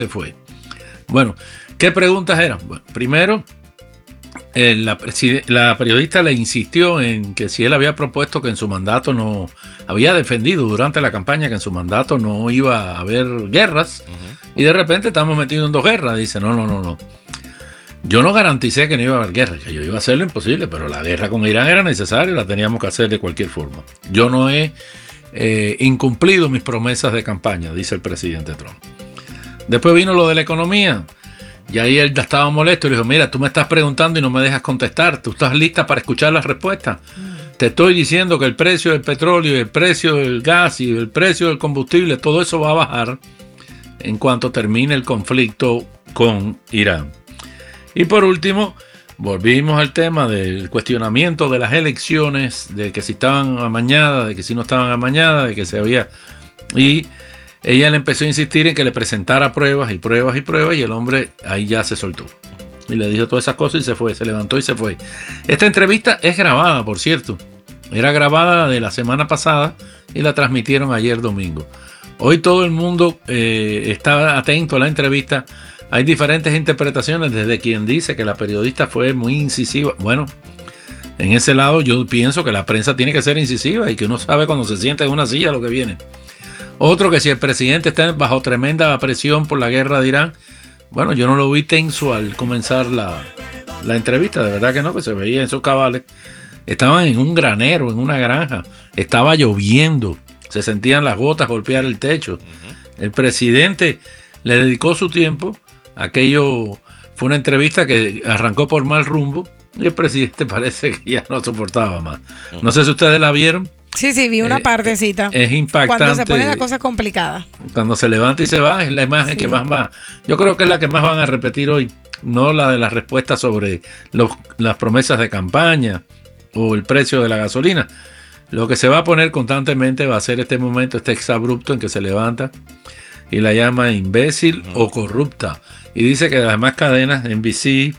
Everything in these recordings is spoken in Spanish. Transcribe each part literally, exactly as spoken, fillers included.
se fue. Bueno, ¿qué preguntas eran? Bueno, primero, eh, la, la periodista le insistió en que si él había propuesto que en su mandato no, había defendido durante la campaña que en su mandato no iba a haber guerras, uh-huh. y de repente estamos metidos en dos guerras. Dice, no, no, no, no. Yo no garanticé que no iba a haber guerra, que yo iba a hacer lo imposible, pero la guerra con Irán era necesaria y la teníamos que hacer de cualquier forma. Yo no he eh, incumplido mis promesas de campaña, dice el presidente Trump. Después vino lo de la economía, y ahí él estaba molesto y le dijo, mira, tú me estás preguntando y no me dejas contestar, tú estás lista para escuchar las respuestas. Mm. Te estoy diciendo que el precio del petróleo, el precio del gas y el precio del combustible, todo eso va a bajar en cuanto termine el conflicto con Irán. Y por último, volvimos al tema del cuestionamiento de las elecciones, de que si estaban amañadas, de que si no estaban amañadas, de que se había... Y ella le empezó a insistir en que le presentara pruebas y pruebas y pruebas, y el hombre ahí ya se soltó. Y le dijo todas esas cosas y se fue, se levantó y se fue. Esta entrevista es grabada, por cierto. Era grabada de la semana pasada y la transmitieron ayer domingo. Hoy todo el mundo eh, está atento a la entrevista. Hay diferentes interpretaciones, desde quien dice que la periodista fue muy incisiva. Bueno, en ese lado yo pienso que la prensa tiene que ser incisiva y que uno sabe cuando se sienta en una silla lo que viene. Otro, que si el presidente está bajo tremenda presión por la guerra de Irán, bueno, yo no lo vi tenso al comenzar la, la entrevista, de verdad que no, que se veía en sus cabales. Estaban en un granero, en una granja, estaba lloviendo, se sentían las gotas golpear el techo. El presidente le dedicó su tiempo. Aquello fue una entrevista que arrancó por mal rumbo y el presidente parece que ya no soportaba más. No sé si ustedes la vieron. Sí, sí, vi una eh, partecita. Es impactante. Cuando se pone la cosa complicada. Cuando se levanta y se va, es la imagen sí. que más va. Yo creo que es la que más van a repetir hoy, no la de las respuestas sobre los, las promesas de campaña o el precio de la gasolina. Lo que se va a poner constantemente va a ser este momento, este exabrupto en que se levanta y la llama imbécil uh-huh. o corrupta. Y dice que las demás cadenas, N B C,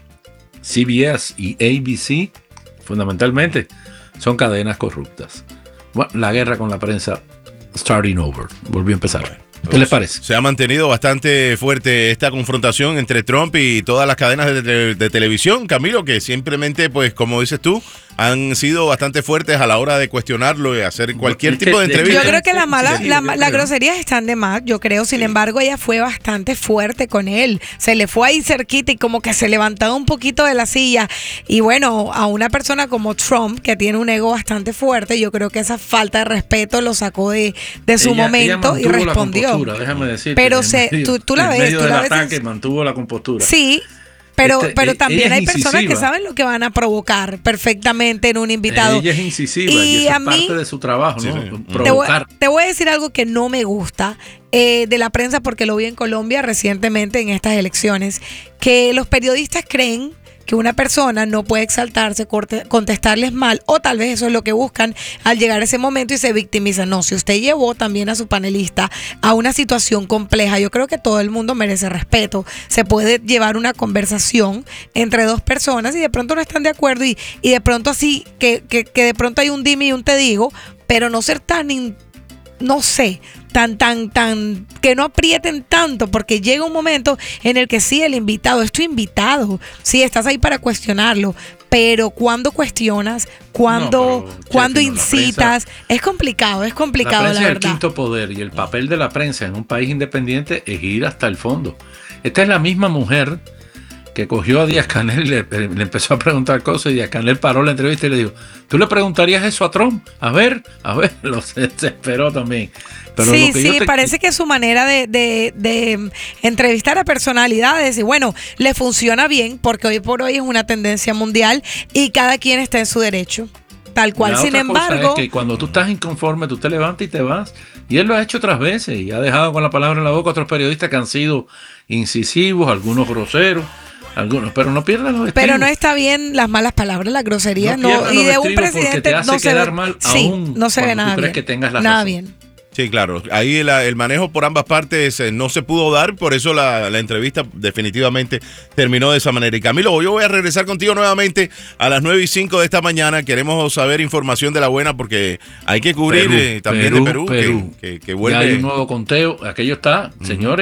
C B S y A B C, fundamentalmente, son cadenas corruptas. Bueno, la guerra con la prensa, starting over, volvió a empezar. ¿Qué les parece? Se ha mantenido bastante fuerte esta confrontación entre Trump y todas las cadenas de, de, de televisión, Camilo, que simplemente, pues, como dices tú, han sido bastante fuertes a la hora de cuestionarlo y hacer cualquier tipo de entrevista. Yo creo que las malas, la, las groserías están de más, yo creo. Sin sí. embargo, ella fue bastante fuerte con él. Se le fue ahí cerquita y como que se levantaba un poquito de la silla. Y bueno, a una persona como Trump, que tiene un ego bastante fuerte, yo creo que esa falta de respeto lo sacó de, de su ella, momento ella y respondió. Déjame decirte, pero se, medio, tú, tú la ves. En medio tú del la ataque ves, mantuvo la compostura. Sí. Pero, este, pero también hay es personas que saben lo que van a provocar perfectamente en un invitado. Ella es incisiva y, y eso es parte mí, de su trabajo, ¿no? Sí, sí. Provocar. Te voy, te voy a decir algo que no me gusta eh, de la prensa, porque lo vi en Colombia recientemente en estas elecciones, que los periodistas creen que una persona no puede exaltarse, corte, contestarles mal, o tal vez eso es lo que buscan al llegar a ese momento y se victimizan. No, si usted llevó también a su panelista a una situación compleja, yo creo que todo el mundo merece respeto. Se puede llevar una conversación entre dos personas y de pronto no están de acuerdo y, y de pronto así, que, que, que de pronto hay un dime y un te digo, pero no ser tan, in, no sé, tan, tan, tan, que no aprieten tanto, porque llega un momento en el que sí, el invitado, es tu invitado, sí, estás ahí para cuestionarlo, pero cuando cuestionas, cuando, no, cuando Chefi, no, incitas, prensa, es complicado, es complicado, la, prensa la es verdad. El quinto poder y el papel de la prensa en un país independiente es ir hasta el fondo. Esta es la misma mujer que cogió a Díaz-Canel y le, le empezó a preguntar cosas y Díaz-Canel paró la entrevista y le dijo, ¿tú le preguntarías eso a Trump? A ver, a ver, lo desesperó también. Pero sí, lo que sí, te... parece que es su manera de, de, de entrevistar a personalidades y bueno, le funciona bien porque hoy por hoy es una tendencia mundial y cada quien está en su derecho. Tal cual, sin embargo... Es que cuando tú estás inconforme, tú te levantas y te vas. Y él lo ha hecho otras veces y ha dejado con la palabra en la boca a otros periodistas que han sido incisivos, algunos groseros. Algunos, pero no pierdan los estribos. Pero no está bien las malas palabras, las groserías, no, no y de un presidente te hace no se quedar ve mal sí, aún no se ve nada tú crees bien. Que tengas la nada razón. bien. Sí, claro. Ahí la, el manejo por ambas partes eh, no se pudo dar, por eso la, la entrevista definitivamente terminó de esa manera. Y Camilo, yo voy a regresar contigo nuevamente a las nueve y cinco de esta mañana. Queremos saber información de la buena porque hay que cubrir Perú, eh, también Perú, de Perú, Perú. Que, que, que vuelve. Ya hay un nuevo conteo, aquello está, uh-huh. señores.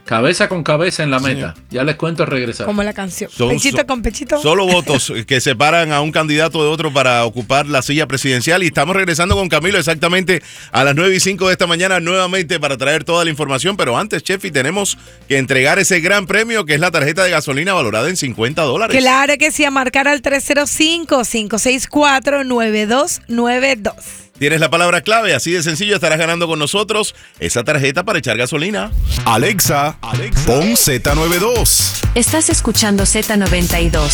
cabeza con cabeza en la meta. Sí. Ya les cuento al regresar. Como la canción. Son, pechito so, con pechito. Solo votos que separan a un candidato de otro para ocupar la silla presidencial. Y estamos regresando con Camilo exactamente a las nueve y cinco de esta mañana nuevamente para traer toda la información. Pero antes, Chefi, tenemos que entregar ese gran premio que es la tarjeta de gasolina valorada en cincuenta dólares. Claro que sí, a marcar al tres cero cinco, cinco seis cuatro, nueve dos nueve dos. Tienes la palabra clave, así de sencillo estarás ganando con nosotros esa tarjeta para echar gasolina. Alexa, Alexa, pon Z noventa y dos. Estás escuchando Z noventa y dos.